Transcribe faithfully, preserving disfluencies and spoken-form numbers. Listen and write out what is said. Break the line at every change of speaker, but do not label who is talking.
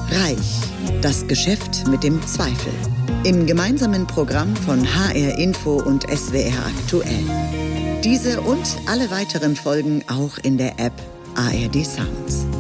Reich, das Geschäft mit dem Zweifel. Im gemeinsamen Programm von H R Info und S W R Aktuell. Diese und alle weiteren Folgen auch in der App A R D Sounds.